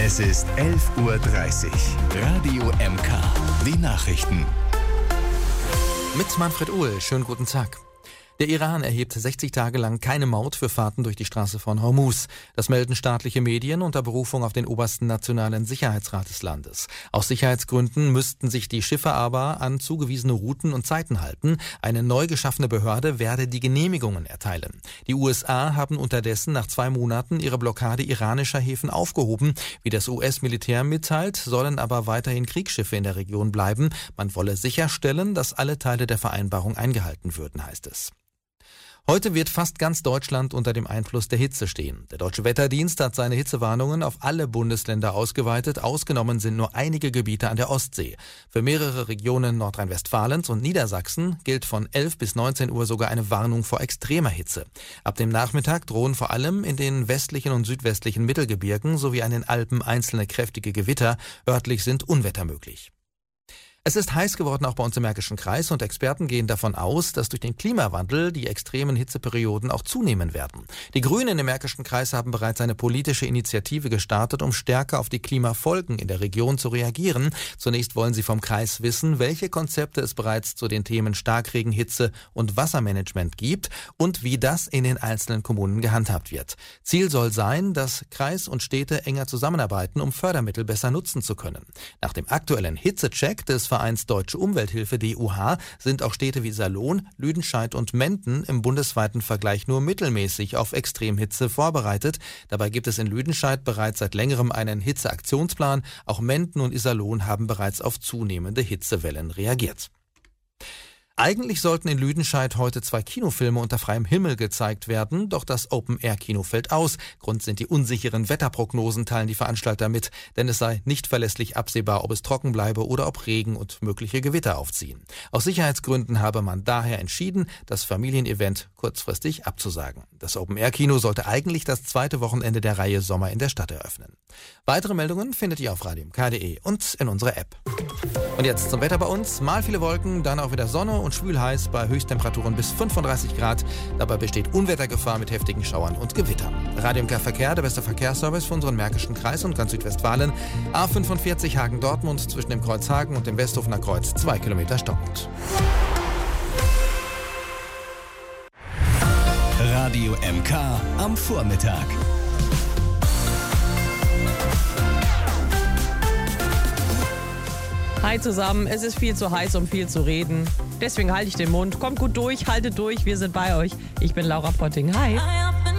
Es ist 11:30 Uhr. Radio MK. Die Nachrichten. Mit Manfred Uhl. Schönen guten Tag. Der Iran erhebt 60 Tage lang keine Maut für Fahrten durch die Straße von Hormuz. Das melden staatliche Medien unter Berufung auf den obersten nationalen Sicherheitsrat des Landes. Aus Sicherheitsgründen müssten sich die Schiffe aber an zugewiesene Routen und Zeiten halten. Eine neu geschaffene Behörde werde die Genehmigungen erteilen. Die USA haben unterdessen nach 2 Monaten ihre Blockade iranischer Häfen aufgehoben. Wie das US-Militär mitteilt, sollen aber weiterhin Kriegsschiffe in der Region bleiben. Man wolle sicherstellen, dass alle Teile der Vereinbarung eingehalten würden, heißt es. Heute wird fast ganz Deutschland unter dem Einfluss der Hitze stehen. Der Deutsche Wetterdienst hat seine Hitzewarnungen auf alle Bundesländer ausgeweitet. Ausgenommen sind nur einige Gebiete an der Ostsee. Für mehrere Regionen Nordrhein-Westfalens und Niedersachsen gilt von 11 bis 19 Uhr sogar eine Warnung vor extremer Hitze. Ab dem Nachmittag drohen vor allem in den westlichen und südwestlichen Mittelgebirgen sowie an den Alpen einzelne kräftige Gewitter. Örtlich sind Unwetter möglich. Es ist heiß geworden auch bei uns im Märkischen Kreis und Experten gehen davon aus, dass durch den Klimawandel die extremen Hitzeperioden auch zunehmen werden. Die Grünen im Märkischen Kreis haben bereits eine politische Initiative gestartet, um stärker auf die Klimafolgen in der Region zu reagieren. Zunächst wollen sie vom Kreis wissen, welche Konzepte es bereits zu den Themen Starkregen, Hitze und Wassermanagement gibt und wie das in den einzelnen Kommunen gehandhabt wird. Ziel soll sein, dass Kreis und Städte enger zusammenarbeiten, um Fördermittel besser nutzen zu können. Nach dem aktuellen Hitzecheck des Vereins Deutsche Umwelthilfe DUH sind auch Städte wie Salon, Lüdenscheid und Menden im bundesweiten Vergleich nur mittelmäßig auf Extremhitze vorbereitet. Dabei gibt es in Lüdenscheid bereits seit längerem einen Hitzeaktionsplan. Auch Menden und Iserlohn haben bereits auf zunehmende Hitzewellen reagiert. Eigentlich sollten in Lüdenscheid heute 2 Kinofilme unter freiem Himmel gezeigt werden, doch das Open-Air-Kino fällt aus. Grund sind die unsicheren Wetterprognosen, teilen die Veranstalter mit, denn es sei nicht verlässlich absehbar, ob es trocken bleibe oder ob Regen und mögliche Gewitter aufziehen. Aus Sicherheitsgründen habe man daher entschieden, das Familienevent kurzfristig abzusagen. Das Open-Air-Kino sollte eigentlich das 2. Wochenende der Reihe Sommer in der Stadt eröffnen. Weitere Meldungen findet ihr auf radiomk.de und in unserer App. Und jetzt zum Wetter bei uns. Mal viele Wolken, dann auch wieder Sonne und schwül heiß bei Höchsttemperaturen bis 35 Grad. Dabei besteht Unwettergefahr mit heftigen Schauern und Gewittern. Radio MK Verkehr, der beste Verkehrsservice für unseren Märkischen Kreis und ganz Südwestfalen. A45 Hagen-Dortmund zwischen dem Kreuz Hagen und dem Westhofener Kreuz 2 Kilometer stockend. Radio MK am Vormittag. Hi zusammen, es ist viel zu heiß, um viel zu reden. Deswegen halte ich den Mund. Kommt gut durch, haltet durch, wir sind bei euch. Ich bin Laura Potting. Hi.